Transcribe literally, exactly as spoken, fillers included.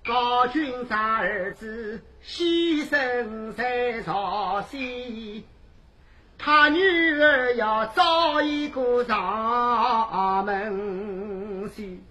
高君杀儿子，牺牲在朝夕。他女儿要找一个上门婿，